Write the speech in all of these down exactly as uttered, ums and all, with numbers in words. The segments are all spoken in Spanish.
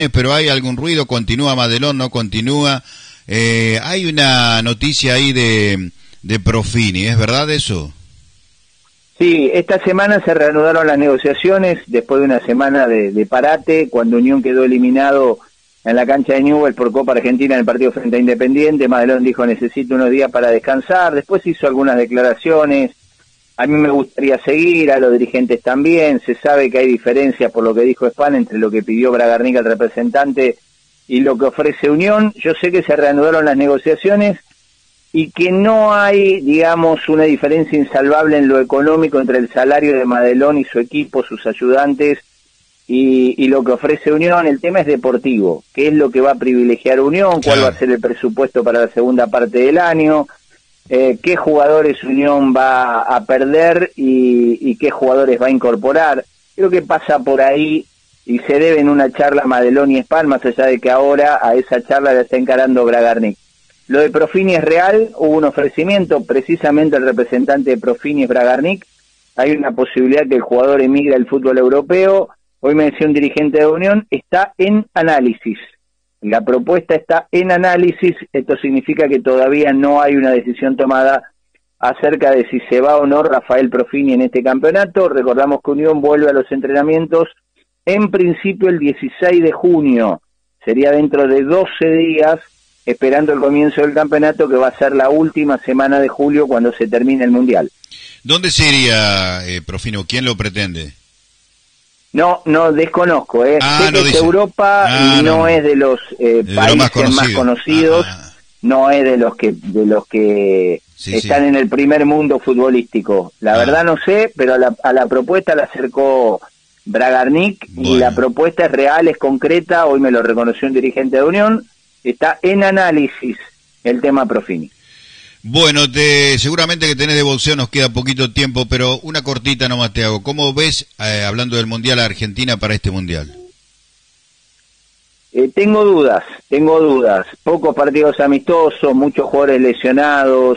pero hay algún ruido, continúa Madelón, no continúa. Eh, hay una noticia ahí de, de Profini, ¿es verdad eso? Sí, esta semana se reanudaron las negociaciones después de una semana de, de parate, cuando Unión quedó eliminado en la cancha de Newell's por Copa Argentina en el partido frente a Independiente. Madelón dijo necesito unos días para descansar, después hizo algunas declaraciones. A mí me gustaría seguir, a los dirigentes también. Se sabe que hay diferencias, por lo que dijo Spahn, entre lo que pidió Bragarnik al representante y lo que ofrece Unión. Yo sé que se reanudaron las negociaciones y que no hay, digamos, una diferencia insalvable en lo económico entre el salario de Madelón y su equipo, sus ayudantes, y, y lo que ofrece Unión. El tema es deportivo. ¿Qué es lo que va a privilegiar Unión? ¿Cuál va a ser el presupuesto para la segunda parte del año? Eh, qué jugadores Unión va a perder y, y qué jugadores va a incorporar. Creo que pasa por ahí y se debe en una charla Madelón y Spahn, más allá de que ahora a esa charla la está encarando Bragarnik. Lo de Profini es real, hubo un ofrecimiento, precisamente el representante de Profini es Bragarnik. Hay una posibilidad que el jugador emigre al fútbol europeo. Hoy me decía un dirigente de Unión, está en análisis. La propuesta está en análisis, esto significa que todavía no hay una decisión tomada acerca de si se va o no Rafael Profini en este campeonato. Recordamos que Unión vuelve a los entrenamientos en principio el dieciséis de junio, sería dentro de doce días, esperando el comienzo del campeonato, que va a ser la última semana de julio cuando se termine el Mundial. ¿Dónde se iría eh, Profino? ¿Quién lo pretende? No, no, desconozco, ¿eh? Ah, sé no que es dice. Europa Ah, y no, no es de los eh, de países lo más, conocido. más conocidos, ah, ah. no es de los que de los que sí, están sí. en el primer mundo futbolístico. La ah. verdad no sé, pero a la, a la propuesta la acercó Bragarnik, bueno. Y la propuesta es real, es concreta. Hoy me lo reconoció un dirigente de Unión. Está en análisis el tema Profini. Bueno, te, seguramente que tenés de boxeo, nos queda poquito tiempo, pero una cortita nomás te hago. ¿Cómo ves, eh, hablando del Mundial, a Argentina para este Mundial? Eh, tengo dudas, tengo dudas. Pocos partidos amistosos, muchos jugadores lesionados,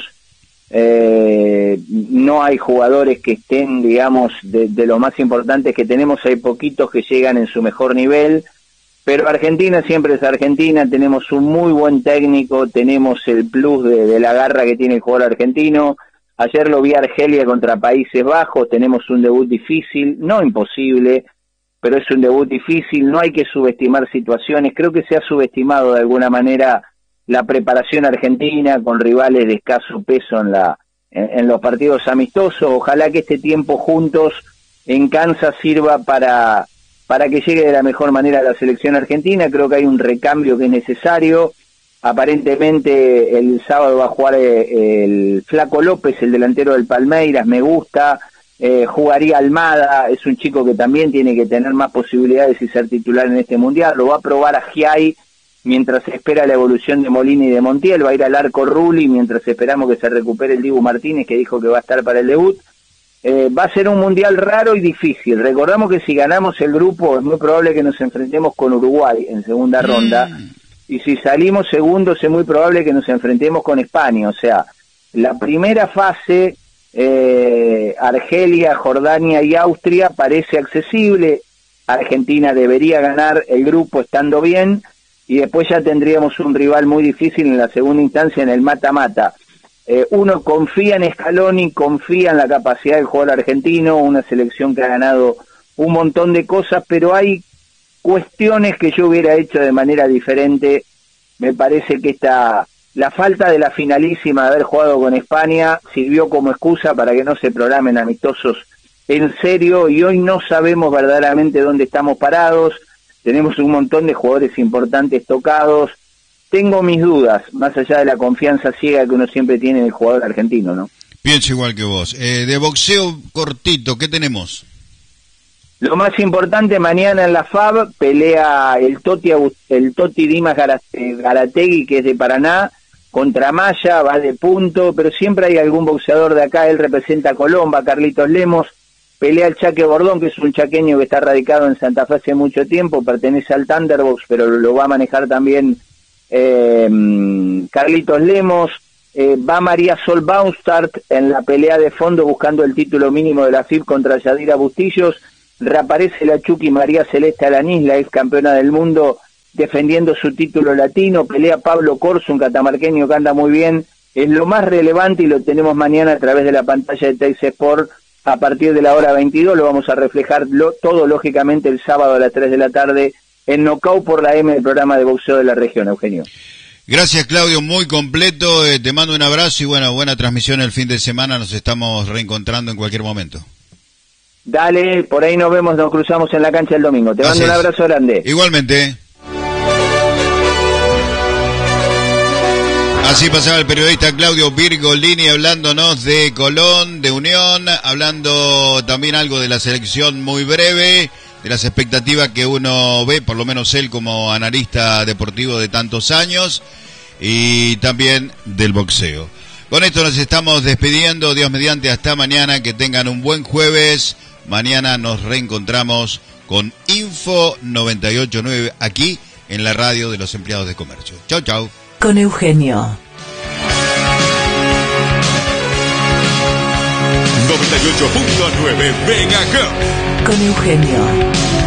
eh, no hay jugadores que estén, digamos, de, de los más importantes que tenemos. Hay poquitos que llegan en su mejor nivel. Pero Argentina siempre es Argentina, tenemos un muy buen técnico, tenemos el plus de, de la garra que tiene el jugador argentino. Ayer lo vi a Argelia contra Países Bajos, tenemos un debut difícil, no imposible, pero es un debut difícil, no hay que subestimar situaciones. Creo que se ha subestimado de alguna manera la preparación argentina con rivales de escaso peso en, la, en, en los partidos amistosos. Ojalá que este tiempo juntos en Kansas sirva para... para que llegue de la mejor manera a la selección argentina. Creo que hay un recambio que es necesario. Aparentemente el sábado va a jugar el Flaco López, el delantero del Palmeiras, me gusta. Eh, jugaría Almada, es un chico que también tiene que tener más posibilidades y ser titular en este Mundial. Lo va a probar a Giai mientras se espera la evolución de Molina y de Montiel. Va a ir al arco Rulli mientras esperamos que se recupere el Dibu Martínez, que dijo que va a estar para el debut. Eh, va a ser un mundial raro y difícil. Recordamos que si ganamos el grupo es muy probable que nos enfrentemos con Uruguay en segunda mm. ronda, y si salimos segundos es muy probable que nos enfrentemos con España. O sea, la primera fase, eh, Argelia, Jordania y Austria, parece accesible. Argentina debería ganar el grupo estando bien, y después ya tendríamos un rival muy difícil en la segunda instancia, en el mata-mata. Eh, uno confía en Scaloni, confía en la capacidad del jugador argentino, una selección que ha ganado un montón de cosas, pero hay cuestiones que yo hubiera hecho de manera diferente. Me parece que esta, la falta de la finalísima de haber jugado con España sirvió como excusa para que no se programen amistosos en serio, y hoy no sabemos verdaderamente dónde estamos parados. Tenemos un montón de jugadores importantes tocados. Tengo mis dudas, más allá de la confianza ciega que uno siempre tiene en el jugador argentino, ¿no? Pienso igual que vos. Eh, de boxeo cortito, ¿qué tenemos? Lo más importante, mañana en la F A B pelea el Toti, el Toti Dimas Garategui, que es de Paraná, contra Maya, va de punto, pero siempre hay algún boxeador de acá. Él representa a Colomba, Carlitos Lemos. Pelea el Chaque Bordón, que es un chaqueño que está radicado en Santa Fe hace mucho tiempo, pertenece al Thunderbox, pero lo va a manejar también Eh, Carlitos Lemos. eh, va María Sol Baumstart en la pelea de fondo buscando el título mínimo de la F I B contra Yadira Bustillos. Reaparece la Chucky María Celeste Alanís, la ex campeona del mundo, defendiendo su título latino, pelea Pablo Corso, un catamarqueño que anda muy bien, es lo más relevante y lo tenemos mañana a través de la pantalla de Teis Sport a partir de la hora veintidós, lo vamos a reflejar lo, todo lógicamente el sábado a las tres de la tarde en Knockout por la M del programa de boxeo de la región, Eugenio. Gracias, Claudio, muy completo, eh, te mando un abrazo y bueno, buena transmisión el fin de semana, nos estamos reencontrando en cualquier momento. Dale, por ahí nos vemos, nos cruzamos en la cancha el domingo. Te mando Así un es. abrazo grande. Igualmente. Así pasaba el periodista Claudio Virgolini hablándonos de Colón, de Unión, hablando también algo de la selección muy breve, de las expectativas que uno ve, por lo menos él como analista deportivo de tantos años, y también del boxeo. Con esto nos estamos despidiendo, Dios mediante, hasta mañana, que tengan un buen jueves. Mañana nos reencontramos con Info noventa y ocho punto nueve aquí en la radio de los empleados de comercio. Chau, chau. Con Eugenio. noventa y ocho punto nueve Megahertz. Con Eugenio.